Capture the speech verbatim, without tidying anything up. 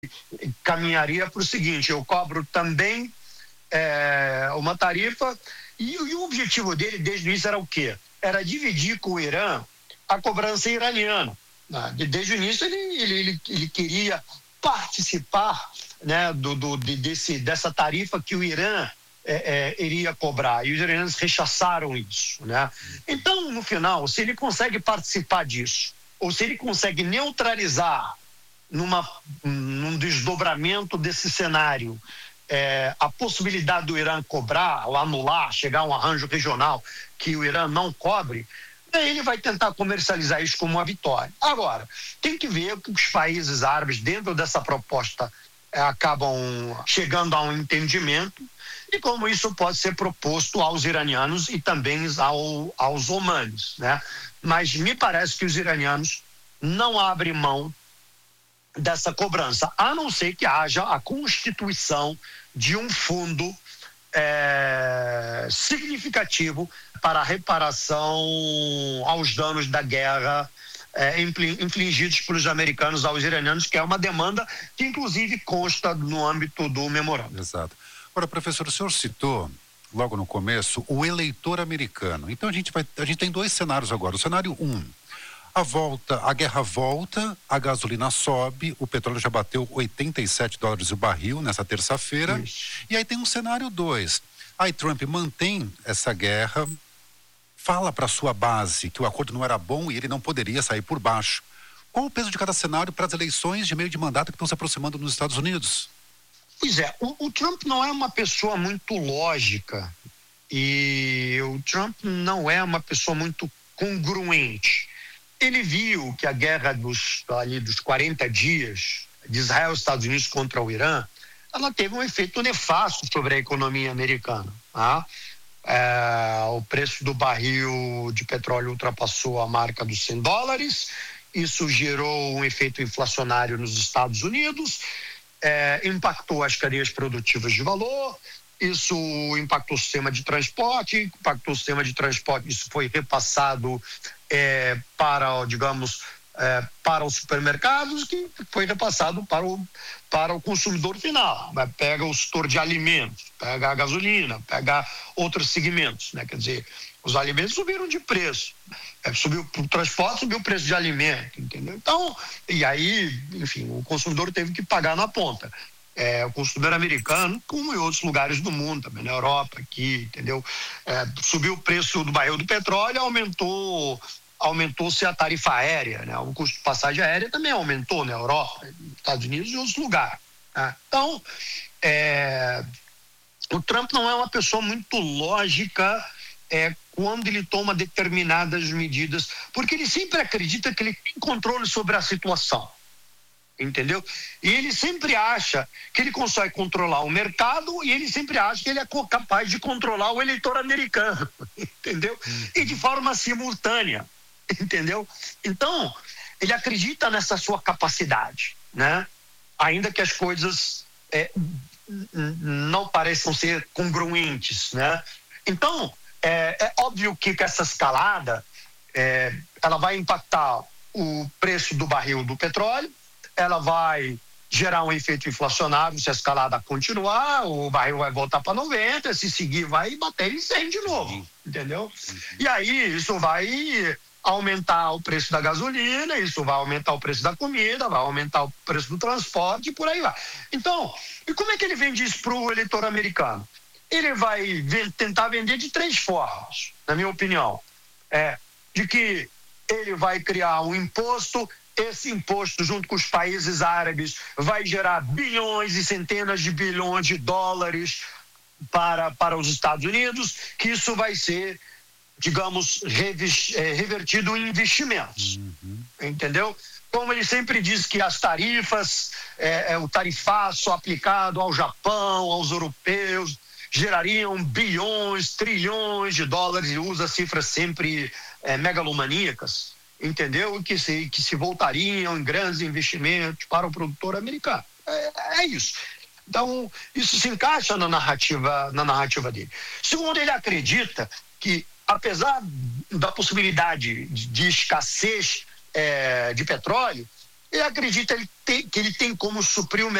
caminharia para o seguinte: eu cobro também é, uma tarifa, e, e o objetivo dele desde o início era o quê? Era dividir com o Irã a cobrança iraniana. Desde o início ele, ele, ele, ele queria participar, né, do, do, desse, dessa tarifa que o Irã é, é, iria cobrar, e os iranianos rechaçaram isso, né? Então, no final, se ele consegue participar disso, ou se ele consegue neutralizar numa, num desdobramento desse cenário é, a possibilidade do Irã cobrar ou anular, chegar a um arranjo regional que o Irã não cobre, ele vai tentar comercializar isso como uma vitória. Agora, tem que ver que os países árabes, dentro dessa proposta, acabam chegando a um entendimento, e como isso pode ser proposto aos iranianos e também ao, aos omanos, né? Mas me parece que os iranianos não abrem mão dessa cobrança, a não ser que haja a constituição de um fundo é, significativo para a reparação aos danos da guerra é, infligidos pelos americanos aos iranianos, que é uma demanda que inclusive consta no âmbito do memorando. Exato. Agora, professor, o senhor citou logo no começo o eleitor americano. Então a gente vai, a gente tem dois cenários agora. O cenário um, a volta, a guerra volta, a gasolina sobe, o petróleo já bateu oitenta e sete dólares o barril nessa terça-feira. E aí tem um cenário dois. Aí Trump mantém essa guerra, fala para sua base que o acordo não era bom e ele não poderia sair por baixo. Qual o peso de cada cenário para as eleições de meio de mandato que estão se aproximando nos Estados Unidos? Pois é, o, o Trump não é uma pessoa muito lógica, e o Trump não é uma pessoa muito congruente. Ele viu que a guerra dos, ali, dos quarenta dias de Israel e Estados Unidos contra o Irã, ela teve um efeito nefasto sobre a economia americana. Tá? É, o preço do barril de petróleo ultrapassou a marca dos cem dólares, isso gerou um efeito inflacionário nos Estados Unidos, é, impactou as cadeias produtivas de valor, isso impactou o sistema de transporte, impactou o sistema de transporte, isso foi repassado é, para, digamos, é, para os supermercados, que foi repassado para o, para o consumidor final. Pega o setor de alimentos, pega a gasolina, pega outros segmentos, né? Quer dizer, os alimentos subiram de preço, é, subiu o transporte, subiu o preço de alimento, entendeu? Então, e aí, enfim, o consumidor teve que pagar na ponta. É, o consumidor americano, como em outros lugares do mundo, também na Europa, aqui, entendeu? É, subiu o preço do barril do petróleo, aumentou, aumentou-se a tarifa aérea, né? O custo de passagem aérea também aumentou na Europa, nos Estados Unidos e outros lugares. Né? Então, é, o Trump não é uma pessoa muito lógica é, quando ele toma determinadas medidas, porque ele sempre acredita que ele tem controle sobre a situação. Entendeu? E ele sempre acha que ele consegue controlar o mercado, e ele sempre acha que ele é capaz de controlar o eleitor americano, entendeu? E de forma simultânea, entendeu? Então, ele acredita nessa sua capacidade, né? Ainda que as coisas é, não pareçam ser congruentes, né? Então, é, é óbvio que essa escalada, é, ela vai impactar o preço do barril do petróleo, ela vai gerar um efeito inflacionário se a escalada continuar, o barril vai voltar para noventa, se seguir vai bater em cem de novo, entendeu? E aí isso vai aumentar o preço da gasolina, isso vai aumentar o preço da comida, vai aumentar o preço do transporte e por aí vai. Então, e como é que ele vende isso para o eleitor americano? Ele vai tentar vender de três formas, na minha opinião. É, de que ele vai criar um imposto. Esse imposto, junto com os países árabes, vai gerar bilhões e centenas de bilhões de dólares para, para os Estados Unidos, que isso vai ser, digamos, revis, é, revertido em investimentos. Uhum. Entendeu? Como ele sempre diz que as tarifas, é, é, o tarifaço aplicado ao Japão, aos europeus, gerariam bilhões, trilhões de dólares, e usa cifras sempre é, megalomaníacas. Entendeu? Que se, que se voltariam em grandes investimentos para o produtor americano. É, é isso. Então, isso se encaixa na narrativa, na narrativa dele. Segundo, ele acredita que, apesar da possibilidade de, de escassez é, de petróleo, ele acredita ele tem, que ele tem como suprir o